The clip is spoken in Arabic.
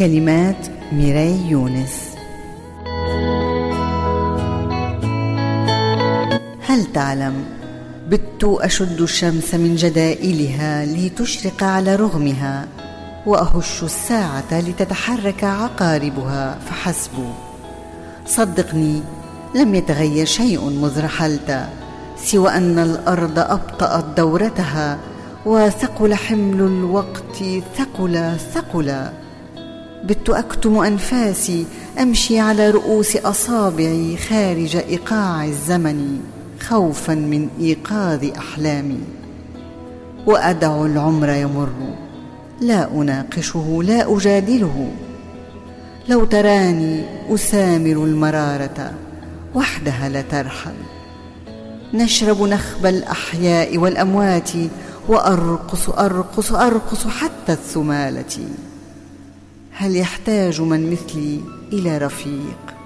كلمات ميراي يونس. هل تعلم؟ بت أشد الشمس من جدائلها لتشرق على رغمها، وأهش الساعة لتتحرك عقاربها فحسب. صدقني لم يتغير شيء مذ رحلت، سوى أن الأرض أبطأت دورتها، وثقل حمل الوقت ثقل. بت أكتم أنفاسي، أمشي على رؤوس أصابعي خارج إيقاع الزمن، خوفا من إيقاظ أحلامي. وأدع العمر يمر، لا أناقشه لا أجادله. لو تراني أسامر المرارة، وحدها لا ترحل. نشرب نخب الأحياء والأموات، وأرقص حتى الثمالة. هل يحتاج من مثلي إلى رفيق؟